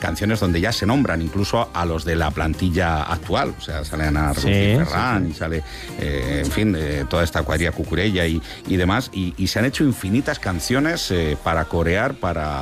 canciones donde ya se nombran incluso a los de la plantilla actual, o sea, sale Ana Ferran y sale, en fin, toda esta cuadrilla Cucurella y demás, y se han hecho infinitas canciones para corear, para